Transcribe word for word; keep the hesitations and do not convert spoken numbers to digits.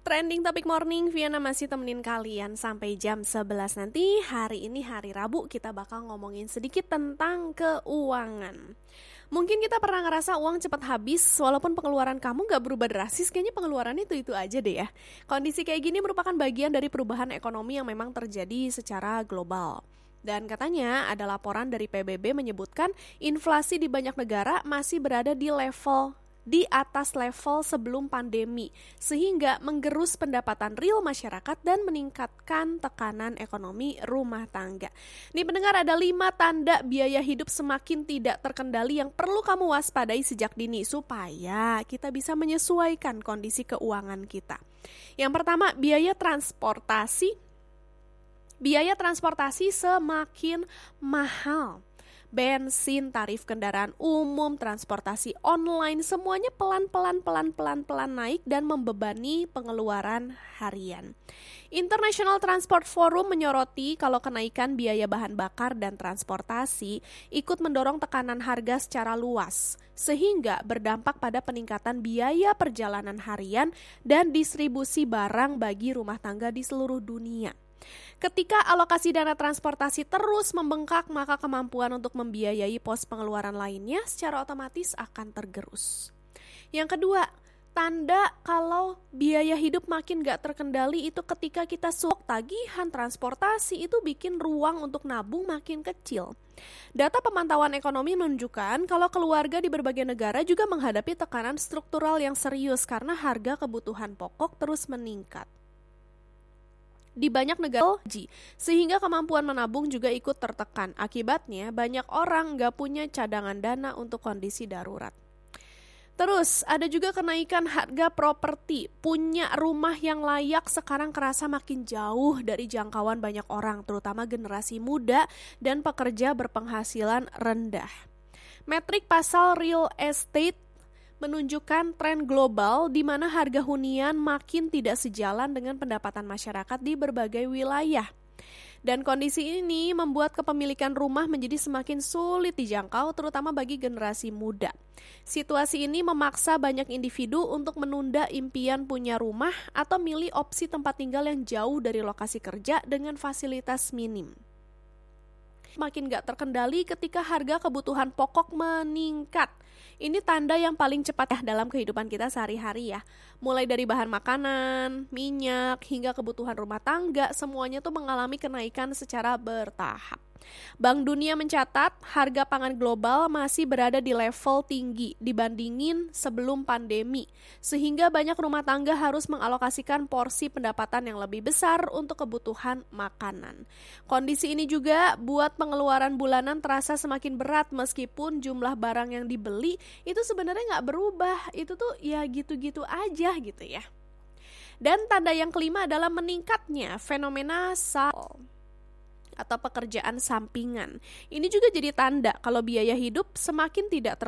Trending Topik Morning, Viana masih temenin kalian sampai jam sebelas nanti. Hari ini hari Rabu, kita bakal ngomongin sedikit tentang keuangan. Mungkin kita pernah ngerasa uang cepat habis, walaupun pengeluaran kamu gak berubah drastis, kayaknya pengeluarannya itu-itu aja deh ya. Kondisi kayak gini merupakan bagian dari perubahan ekonomi yang memang terjadi secara global. Dan katanya ada laporan dari P B B menyebutkan inflasi di banyak negara masih berada di level di atas level sebelum pandemi, sehingga menggerus pendapatan real masyarakat dan meningkatkan tekanan ekonomi rumah tangga. Nih pendengar, ada lima tanda biaya hidup semakin tidak terkendali yang perlu kamu waspadai sejak dini supaya kita bisa menyesuaikan kondisi keuangan kita. Yang pertama, biaya transportasi. Biaya transportasi semakin mahal. Bensin, tarif kendaraan umum, transportasi online, semuanya pelan-pelan pelan-pelan pelan naik dan membebani pengeluaran harian. International Transport Forum menyoroti kalau kenaikan biaya bahan bakar dan transportasi ikut mendorong tekanan harga secara luas, sehingga berdampak pada peningkatan biaya perjalanan harian dan distribusi barang bagi rumah tangga di seluruh dunia. Ketika alokasi dana transportasi terus membengkak, maka kemampuan untuk membiayai pos pengeluaran lainnya secara otomatis akan tergerus. Yang kedua, tanda kalau biaya hidup makin gak terkendali itu ketika kita suok tagihan transportasi itu bikin ruang untuk nabung makin kecil. Data pemantauan ekonomi menunjukkan kalau keluarga di berbagai negara juga menghadapi tekanan struktural yang serius karena harga kebutuhan pokok terus meningkat di banyak negara, sehingga kemampuan menabung juga ikut tertekan. Akibatnya banyak orang nggak punya cadangan dana untuk kondisi darurat. Terus ada juga kenaikan harga properti. Punya rumah yang layak sekarang kerasa makin jauh dari jangkauan banyak orang, terutama generasi muda dan pekerja berpenghasilan rendah. Metrik pasar real estate menunjukkan tren global di mana harga hunian makin tidak sejalan dengan pendapatan masyarakat di berbagai wilayah. Dan kondisi ini membuat kepemilikan rumah menjadi semakin sulit dijangkau, terutama bagi generasi muda. Situasi ini memaksa banyak individu untuk menunda impian punya rumah atau milih opsi tempat tinggal yang jauh dari lokasi kerja dengan fasilitas minim. Makin gak terkendali ketika harga kebutuhan pokok meningkat. Ini tanda yang paling cepat ya dalam kehidupan kita sehari-hari ya. Mulai dari bahan makanan, minyak, hingga kebutuhan rumah tangga, semuanya tuh mengalami kenaikan secara bertahap. Bank Dunia mencatat harga pangan global masih berada di level tinggi dibandingin sebelum pandemi, sehingga banyak rumah tangga harus mengalokasikan porsi pendapatan yang lebih besar untuk kebutuhan makanan. Kondisi ini juga buat pengeluaran bulanan terasa semakin berat meskipun jumlah barang yang dibeli itu sebenarnya nggak berubah, itu tuh ya gitu-gitu aja gitu ya. Dan tanda yang kelima adalah meningkatnya fenomena sal atau pekerjaan sampingan. Ini juga jadi tanda kalau biaya hidup semakin tidak ter